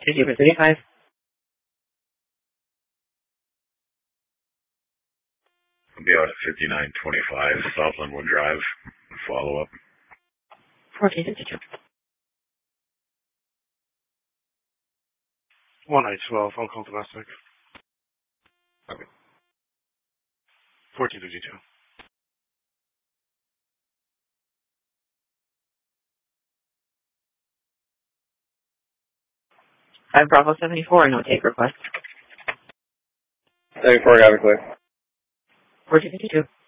5035. I'll be out at 5925 South Linwood Drive. Follow up. 1452. 1-812, Hong Kong domestic. Okay. 1452. Bravo 74, no take request. 74, got it clear. 1452.